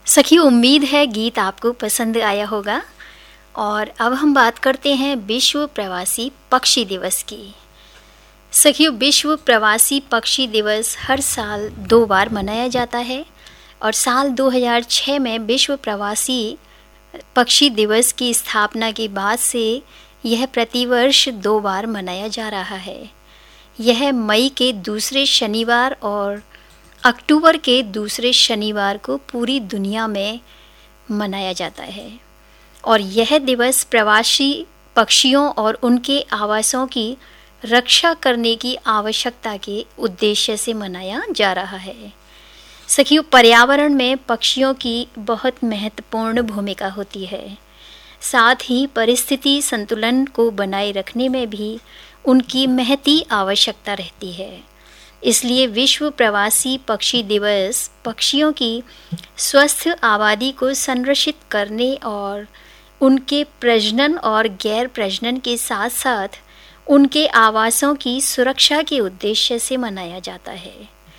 सखी, उम्मीद है गीत आपको पसंद आया होगा। और अब हम बात करते हैं विश्व प्रवासी पक्षी दिवस की। सखियों, विश्व प्रवासी पक्षी दिवस हर साल 2 बार मनाया जाता है और साल 2006 में विश्व प्रवासी पक्षी दिवस की स्थापना के बाद से यह प्रतिवर्ष 2 बार मनाया जा रहा है। यह मई के दूसरे शनिवार और अक्टूबर के दूसरे शनिवार को पूरी दुनिया में मनाया जाता है और यह दिवस प्रवासी पक्षियों और उनके आवासों की रक्षा करने की आवश्यकता के उद्देश्य से मनाया जा रहा है। सखियों, पर्यावरण में पक्षियों की बहुत महत्वपूर्ण भूमिका होती है। साथ ही परिस्थिति संतुलन को बनाए रखने में भी उनकी महती आवश्यकता रहती है। इसलिए विश्व प्रवासी पक्षी दिवस पक्षियों की स्वस्थ आबादी को संरक्षित करने और उनके प्रजनन और गैर प्रजनन के साथ साथ उनके आवासों की सुरक्षा के उद्देश्य से मनाया जाता है।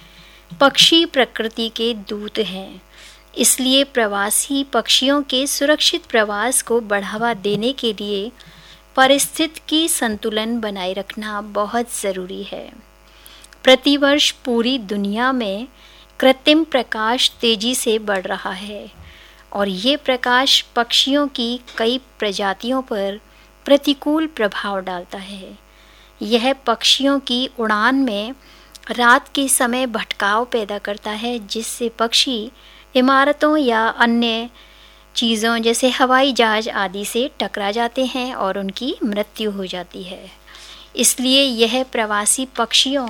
पक्षी प्रकृति के दूत हैं, इसलिए प्रवासी पक्षियों के सुरक्षित प्रवास को बढ़ावा देने के लिए पारिस्थितिकी संतुलन बनाए रखना बहुत ज़रूरी है। प्रतिवर्ष पूरी दुनिया में कृत्रिम प्रकाश तेजी से बढ़ रहा है और ये प्रकाश पक्षियों की कई प्रजातियों पर प्रतिकूल प्रभाव डालता है। यह पक्षियों की उड़ान में रात के समय भटकाव पैदा करता है, जिससे पक्षी इमारतों या अन्य चीज़ों जैसे हवाई जहाज आदि से टकरा जाते हैं और उनकी मृत्यु हो जाती है। इसलिए यह प्रवासी पक्षियों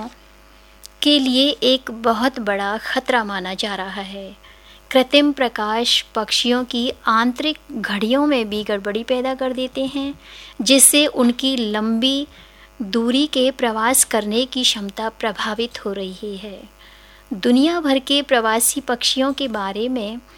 के लिए एक बहुत बड़ा खतरा माना जा रहा है। कृत्रिम प्रकाश पक्षियों की आंतरिक घड़ियों में भी गड़बड़ी पैदा कर देते हैं, जिससे उनकी लंबी दूरी के प्रवास करने की क्षमता प्रभावित हो रही है। दुनिया भर के प्रवासी पक्षियों के बारे में